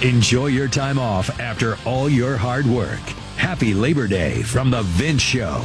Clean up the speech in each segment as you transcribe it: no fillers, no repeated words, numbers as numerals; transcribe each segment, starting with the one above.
Enjoy your time off after all your hard work. Happy Labor Day from The Vince Show.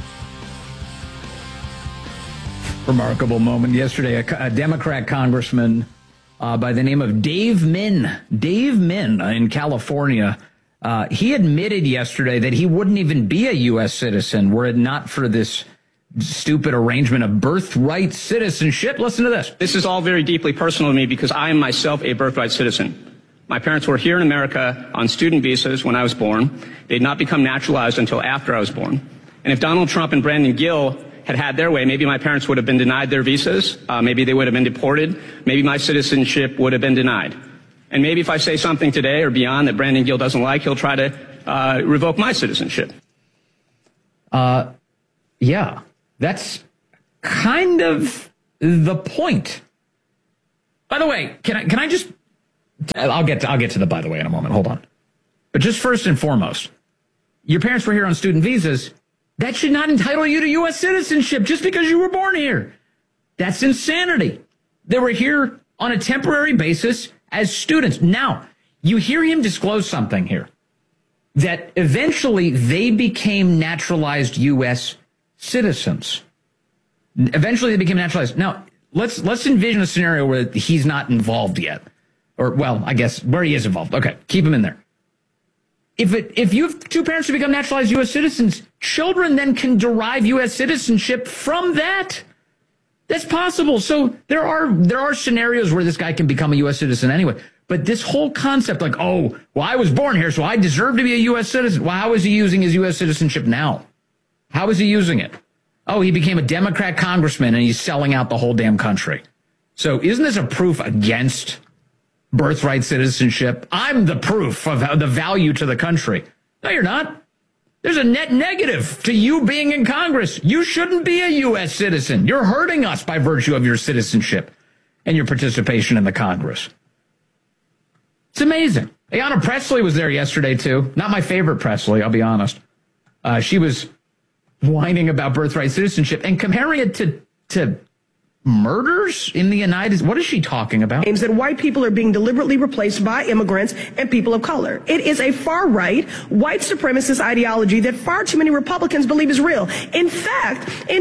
Remarkable moment yesterday. A Democrat congressman by the name of Dave Min in California, he admitted yesterday that he wouldn't even be a U.S. citizen were it not for this stupid arrangement of birthright citizenship. Listen to this. This is all very deeply personal to me because I am myself a birthright citizen. My parents were here in America on student visas when I was born. They'd not become naturalized until after I was born. And if Donald Trump and Brandon Gill had their way, maybe my parents would have been denied their visas. Maybe they would have been deported. Maybe my citizenship would have been denied. And maybe if I say something today or beyond that Brandon Gill doesn't like, he'll try to revoke my citizenship. Yeah, that's kind of the point. By the way, can I just... I'll get to the by the way in a moment. Hold on. But just first and foremost, your parents were here on student visas. That should not entitle you to U.S. citizenship just because you were born here. That's insanity. They were here on a temporary basis as students. Now, you hear him disclose something here, that eventually they became naturalized U.S. citizens. Eventually they became naturalized. Now, let's envision a scenario where he's not involved yet. Or, well, I guess where he is involved. Okay, keep him in there. If you have two parents who become naturalized U.S. citizens, children then can derive U.S. citizenship from that. That's possible. So there are scenarios where this guy can become a U.S. citizen anyway. But this whole concept, like, oh, well, I was born here, so I deserve to be a U.S. citizen. Well, how is he using his U.S. citizenship now? How is he using it? Oh, he became a Democrat congressman and he's selling out the whole damn country. So isn't this a proof against birthright citizenship? I'm the proof of the value to the country. No, you're not. There's a net negative to you being in Congress. You shouldn't be a U.S. citizen. You're hurting us by virtue of your citizenship and your participation in the Congress. It's amazing. Ayanna Pressley was there yesterday, too. Not my favorite Pressley, I'll be honest. She was whining about birthright citizenship and comparing it to murders in the United States. What is she talking about? Claims that white people are being deliberately replaced by immigrants and people of color. It is a far-right, white supremacist ideology that far too many Republicans believe is real. In fact, in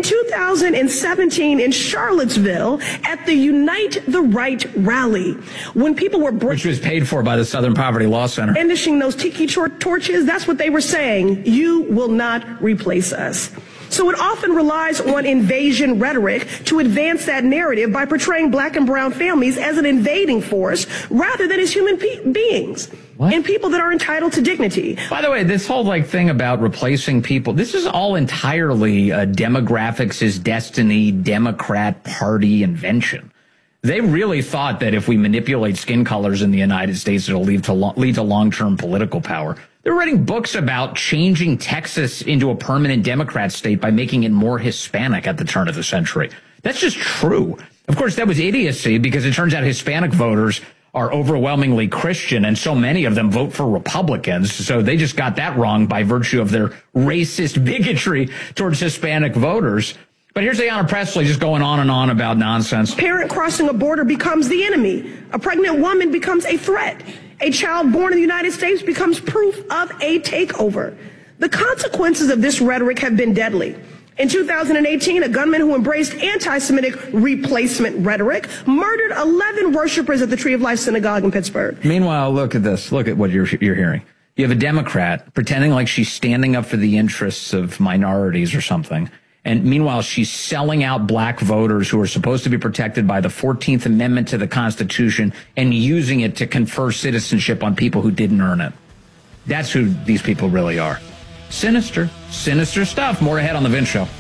2017 in Charlottesville at the Unite the Right rally, when people were... Which was paid for by the Southern Poverty Law Center. ...brandishing those tiki torches, that's what they were saying. You will not replace us. So it often relies on invasion rhetoric to advance that narrative by portraying black and brown families as an invading force rather than as human beings. What? And people that are entitled to dignity. By the way, this whole thing about replacing people, this is all entirely Demographics is Destiny Democrat Party invention. They really thought that if we manipulate skin colors in the United States, it'll lead to long-term political power. They're writing books about changing Texas into a permanent Democrat state by making it more Hispanic at the turn of the century. That's just true. Of course, that was idiocy because it turns out Hispanic voters are overwhelmingly Christian, and so many of them vote for Republicans. So they just got that wrong by virtue of their racist bigotry towards Hispanic voters. But here's Ayanna Pressley just going on and on about nonsense. Parent crossing a border becomes the enemy. A pregnant woman becomes a threat. A child born in the United States becomes proof of a takeover. The consequences of this rhetoric have been deadly. In 2018, a gunman who embraced anti-Semitic replacement rhetoric murdered 11 worshipers at the Tree of Life Synagogue in Pittsburgh. Meanwhile, look at this. Look at what you're hearing. You have a Democrat pretending like she's standing up for the interests of minorities or something. And meanwhile, she's selling out black voters who are supposed to be protected by the 14th Amendment to the Constitution and using it to confer citizenship on people who didn't earn it. That's who these people really are. Sinister stuff. More ahead on The Vince Show.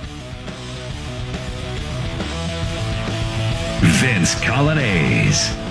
Vince Coglianese.